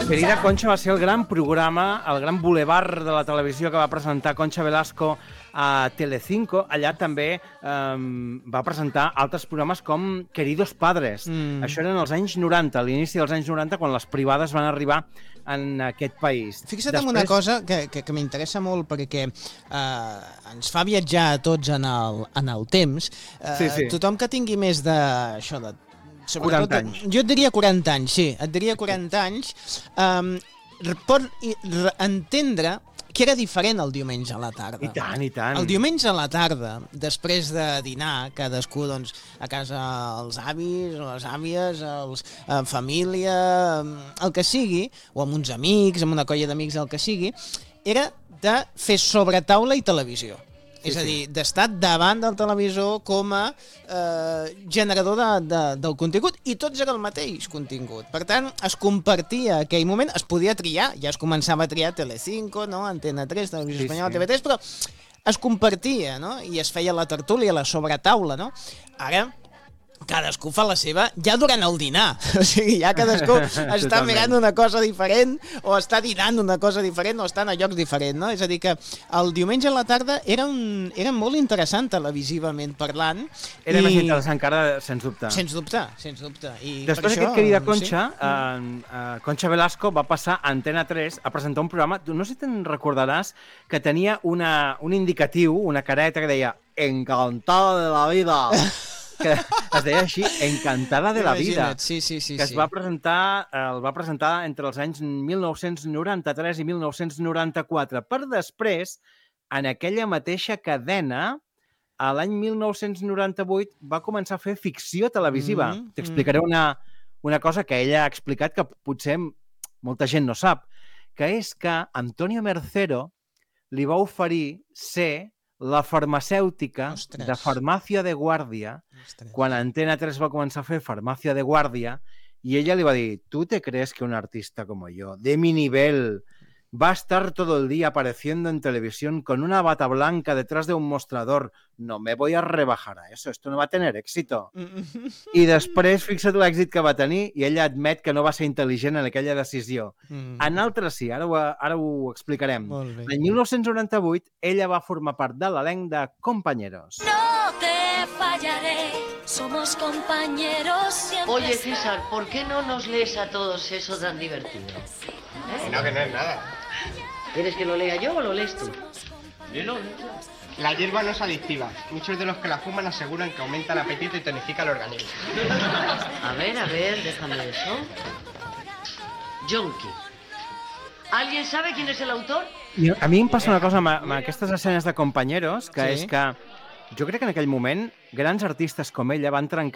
Querida Concha va ser el gran programa, el gran bulevard de la televisió que va presentar Concha Velasco a Telecinco. Allà també va presentar altres programes com Queridos Padres. Això eren els anys 90, a l'inici dels anys 90, quan les privades van arribar en aquest país. Fixa't en una cosa que m'interessa molt perquè ens fa viatjar a tots en el temps. Sí. Tothom que tingui més de... 40 anys. Jo et diria 40 anys, sí. Et diria 40 anys. Pot entendre que era diferent el diumenge a la tarda. I tant, i tant. El diumenge a la tarda, després de dinar, cadascú doncs, a casa els avis o les àvies, família, el que sigui, o amb uns amics, amb una colla d'amics, el que sigui, era de fer sobretaula i televisió. És a dir, d'estar davant del televisor com a generador del contingut, i tots era el mateix contingut. Per tant, es compartia aquell moment, es podia triar, ja es començava a triar Telecinco, no? Antena 3, Televisió Espanyola, TV3, però es compartia, no? I es feia la tertúlia, la sobretaula, no? Ara, cadascú fa la seva ja durant el dinar. O sigui, ja cadascú està mirant una cosa diferent o està dinant una cosa diferent o estan a llocs diferents, no? És a dir, que el diumenge a la tarda era molt interessant televisivament parlant. Era més interessant que ara, sens dubte. Sens dubte, sens dubte. Després d'aquest Querida Concha, Concha Velasco va passar a Antena 3 a presentar un programa, no sé si te'n recordaràs, que tenia un indicatiu, una careta que deia Encantada de la vida. Que es deia així, Encantada de la vida. Sí. Que el va presentar entre els anys 1993 i 1994, per després, en aquella mateixa cadena, a l'any 1998, va començar a fer ficció televisiva. T'explicaré una cosa que ella ha explicat que potser molta gent no sap, que és que Antonio Mercero li va oferir ser la farmacèutica de Farmàcia de Guàrdia, quan Antena 3 va començar a fer Farmàcia de Guàrdia, y ella le va a decir, ¿tú te crees que un artista como yo, de mi nivel, va a estar todo el día apareciendo en televisión con una bata blanca detrás de un mostrador? No me voy a rebajar a eso, esto no va a tener éxito. I després, fixa't l'èxit que va tenir, i ella admet que no va ser intel·ligent en aquella decisió. En altres sí, ara ho explicarem. En 1998, ella va formar part de l'elenc de Compañeros. No te fallaré, somos compañeros siempre. Oye, César, ¿por qué no nos lees a todos eso tan divertido? No, que no es nada. ¿Quieres que lo lea yo o lo lees tú? La hierba no es adictiva. Muchos de los que la fuman aseguran que aumenta el apetito y tonifica el organismo. A ver, déjame eso. Yonki. ¿Alguien sabe quién es el autor? A mi em passa una cosa amb aquestes escenes de Compañeros, que és que jo crec que en aquell moment grans artistes com ella van trencar